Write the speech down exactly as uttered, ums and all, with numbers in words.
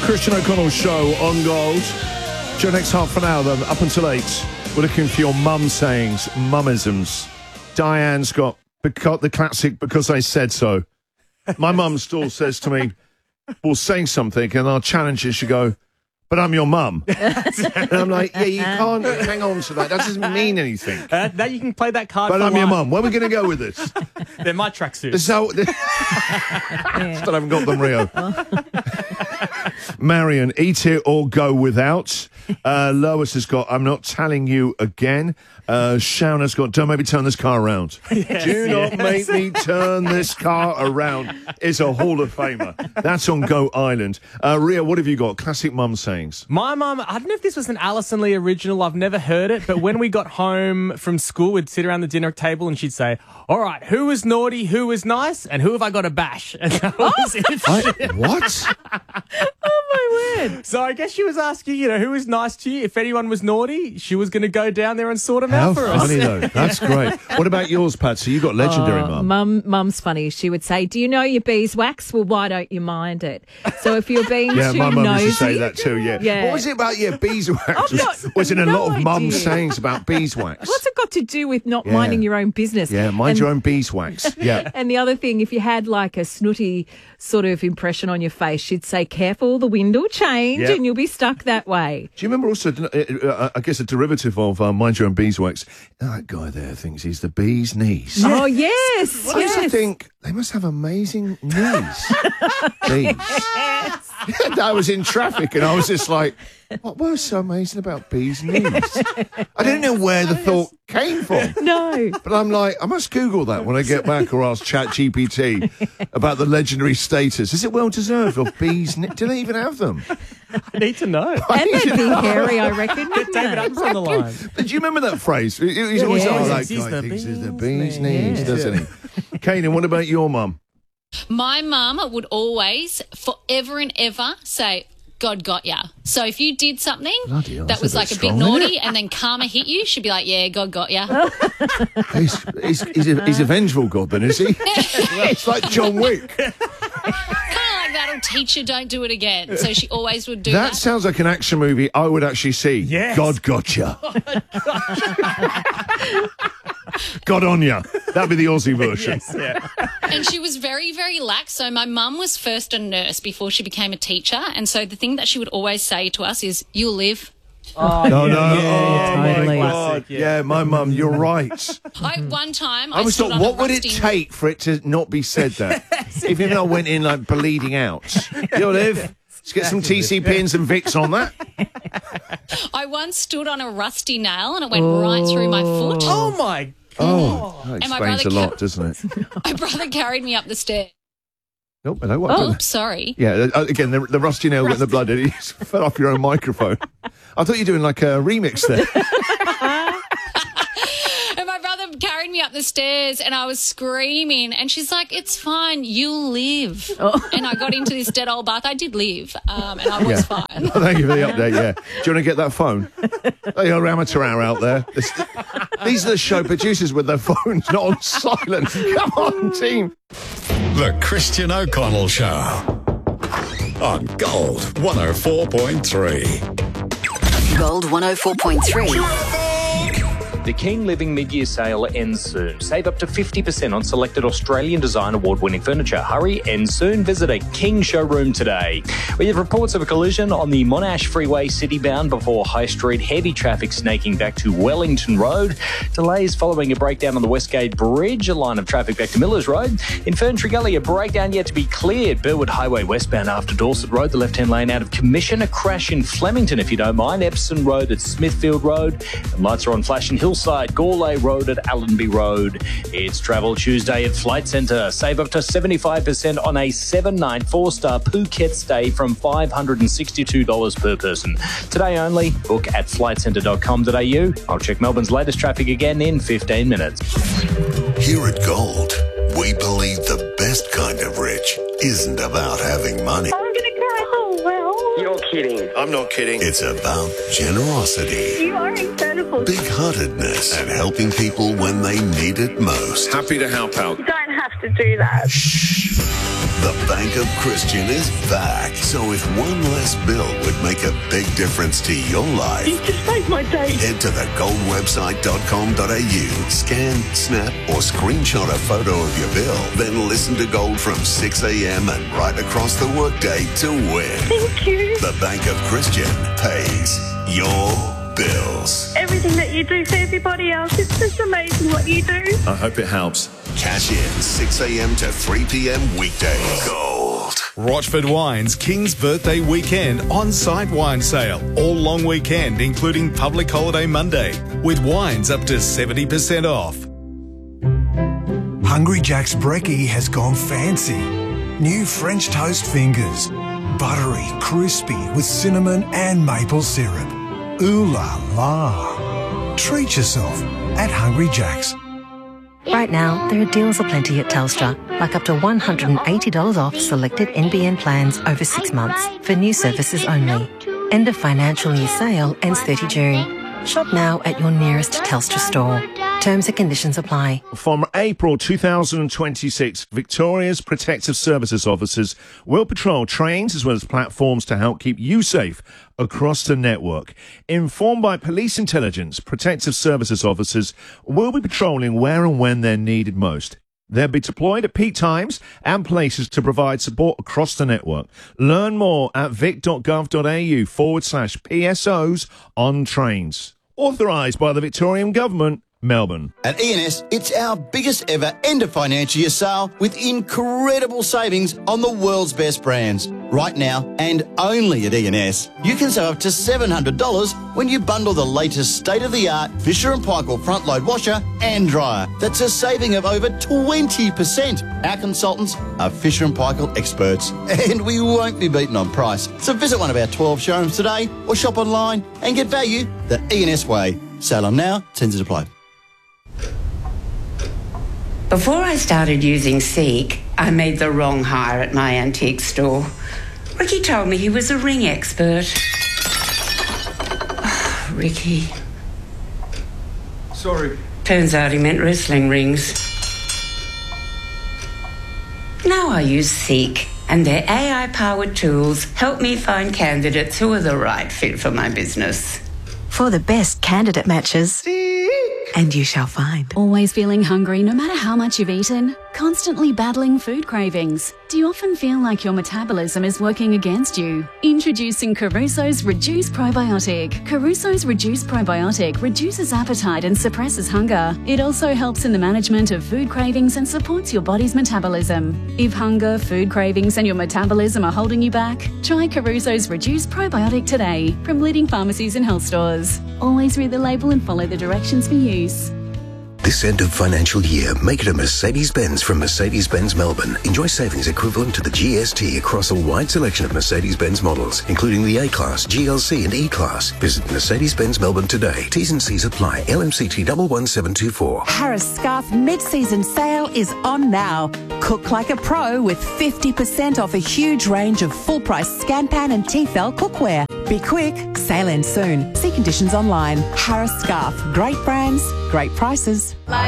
Christian O'Connell Show on Gold. During the next half an hour, then, up until eight, we're looking for your mum sayings, mummisms. Diane's got beca- the classic "because I said so." My mum still says to me, we'll say something, and I'll challenge her. She go, "But I'm your mum." And I'm like, yeah, you can't hang on to that. That doesn't mean anything. Uh, that you can play that card. But for I'm life. your mum. Where are we going to go with this? They're my tracksuits. This is how, yeah. Still haven't got them, Rio. Marion, eat it or go without. Uh, Lois has got, I'm not telling you again. Uh, Shaun has got, don't make me turn this car around. Yes, Do not yes. make me turn this car around. Is a Hall of Famer. That's on Go Island. Uh, Ria, what have you got? Classic mum sayings. My mum, I don't know if this was an Alison Lee original. I've never heard it. But when we got home from school, we'd sit around the dinner table and she'd say, all right, who was naughty, who was nice, and who have I got to bash? And that was it. I, what? Oh, my word. So I guess she was asking, you know, who was nice to you? If anyone was naughty, she was going to go down there and sort them How out for funny, us. though. That's great. What about yours, Patsy? You got legendary Oh, mum. mum. Mum's funny. She would say, do you know your beeswax? Well, why don't you mind it? So if you're being Yeah, too my mum nosy... used to say that too, yeah. Yeah. What was it about, yeah, beeswax? I've Was, got was in a no lot of mum idea. sayings about beeswax. What's it got to do with not Yeah. minding your own business? Yeah, mind And- your own beeswax. Yeah. And the other thing, if you had like a snooty sort of impression on your face, she'd say, careful, the wind will change Yep. and you'll be stuck that way. Do you remember also, uh, uh, I guess, a derivative of uh, mind your own beeswax? That guy there thinks he's the bee's knees. Oh, yes. I used to yes. think they must have amazing knees. Bees. I was in traffic and I was just like, what was so amazing about bees' knees? I didn't know where the thought came from. No. But I'm like, I must Google that when I get back or ask ChatGPT about the legendary status. Is it well deserved of bees' knees? Do they even have them? I need to know. And they'd be hairy, I reckon. Get David Adams on the line. But do you remember that phrase? He's always Yeah. like, oh, that He's guy the thinks he's the bee's bee's knees, knees. doesn't he? Kanan, what about your mum? My mum would always, forever and ever, say, God got ya. So if you did something Bloody hell, that that's was a bit like a strong, bit isn't naughty it? and then karma hit you, she'd be like, yeah, God got ya. He's, he's, he's, a, he's a vengeful god then, is he? It's like John Wick. Kind of like that'll teach you, don't do it again. So she always would do that. That sounds like an action movie I would actually see. Yes. God gotcha. God on ya. That'd be the Aussie version. Yes, yeah. And she was very, very lax. So my mum was first a nurse before she became a teacher. And so the thing that she would always say to us is, you'll live. Oh, No, yeah, no. yeah, yeah, oh, totally. my God. Classic, Yeah. my mum, you're right. I One time I I, always stood thought, on what a would it rusty... take for it to not be said that? Even if I went in like bleeding out. You'll live. Let's get some T C P and some Vicks on that. I once stood on a rusty nail and it went right through my foot. Oh, my Oh, that And my explains a brother lot, kept- doesn't it? My brother carried me up the stairs. Nope, hello, what? Oh, sorry. Yeah, uh, again, the, the rusty nail getting the blood in it. You fell off your own microphone. I thought you were doing like a remix there. And my brother carried me up the stairs and I was screaming and she's like, it's fine, you'll live. And I got into this dead old bath. I did live um, and I was Yeah. fine. Thank you for the update, yeah. Do you want to get that phone? Hey, your amateur hour out there. This, these are the show producers with their phones not on silent. Come on, team. The Christian O'Connell Show on Gold one oh four point three. Gold one oh four point three. The King Living mid-year sale ends soon. Save up to fifty percent on selected Australian Design Award-winning furniture. Hurry, ends soon. Visit a King showroom today. We have reports of a collision on the Monash Freeway city-bound before High Street. Heavy traffic snaking back to Wellington Road. Delays following a breakdown on the Westgate Bridge. A line of traffic back to Millers Road. In Ferntree Gully, a breakdown yet to be cleared. Burwood Highway westbound after Dorset Road. The left-hand lane out of Commission. A crash in Flemington, if you don't mind. Epsom Road at Smithfield Road. And lights are on flashing Hillside. Gourlay Road at Allenby Road. It's Travel Tuesday at Flight Centre. Save up to seventy-five percent on a seven-night four-star Phuket stay from five hundred sixty-two dollars per person. Today only, book at flight centre dot com dot a u. I'll check Melbourne's latest traffic again in fifteen minutes. Here at Gold, we believe the best kind of rich isn't about having money. I'm gonna cry. Oh, well. You're kidding. I'm not kidding. It's about generosity, You are incredible. big-heartedness, and helping people when they need it most. Happy to help out. You don't have to do that. The Bank of Christian is back. So if one less bill would make a big difference to your life, You just made my day. head to the gold website dot com dot a u, scan, snap, or screenshot a photo of your bill, then listen to Gold from six a.m. and right across the workday to win. Thank you. The Bank of Christian pays your bills. Everything that you do for everybody else, it's just amazing what you do. I hope it helps. Cash in six a.m. to three p.m. weekdays. Gold. Rochford Wines King's Birthday Weekend on-site wine sale. All long weekend, including public holiday Monday, with wines up to seventy percent off. Hungry Jack's Brekkie has gone fancy. New French toast fingers. Buttery, crispy with cinnamon and maple syrup. Ooh la la. Treat yourself at Hungry Jack's. Right now, there are deals aplenty at Telstra, like up to one hundred eighty dollars off selected N B N plans over six months for new services only. End of financial year sale ends thirtieth of June. Shop now at your nearest Telstra store. Terms and conditions apply. From April two thousand twenty-six, Victoria's Protective Services officers will patrol trains as well as platforms to help keep you safe across the network. Informed by police intelligence, Protective Services officers will be patrolling where and when they're needed most. They'll be deployed at peak times and places to provide support across the network. Learn more at vic.gov.au forward slash PSOs on trains. Authorised by the Victorian Government, Melbourne. At E N S, it's our biggest ever end of financial year sale with incredible savings on the world's best brands. Right now, and only at E N S, you can save up to seven hundred dollars when you bundle the latest state-of-the-art Fisher and Paykel front-load washer and dryer. That's a saving of over twenty percent. Our consultants are Fisher and Paykel experts, and we won't be beaten on price. So visit one of our twelve showrooms today or shop online and get value the E N S way. Sale on now, tends to apply. Before I started using Seek, I made the wrong hire at my antique store. Ricky told me he was a ring expert. Oh, Ricky. Sorry. Turns out he meant wrestling rings. Now I use Seek, and their A I-powered tools help me find candidates who are the right fit for my business. For the best candidate matches. And you shall find. Always feeling hungry no matter how much you've eaten? Constantly battling food cravings? Do you often feel like your metabolism is working against you? Introducing Caruso's Reduce Probiotic. Caruso's Reduce Probiotic reduces appetite and suppresses hunger. It also helps in the management of food cravings and supports your body's metabolism. If hunger, food cravings and your metabolism are holding you back, try Caruso's Reduce Probiotic today from leading pharmacies and health stores. Always read the label and follow the directions for use. This end of financial year, make it a Mercedes-Benz from Mercedes-Benz Melbourne. Enjoy savings equivalent to the G S T across a wide selection of Mercedes-Benz models, including the A-Class, G L C and E-Class. Visit Mercedes-Benz Melbourne today. T's and C's apply. L M C T one one seven two four. Harris Scarf mid-season sale is on now. Cook like a pro with fifty percent off a huge range of full-price Scanpan and Tefal cookware. Be quick, sale ends soon. See conditions online. Harris Scarf, great brands, great prices.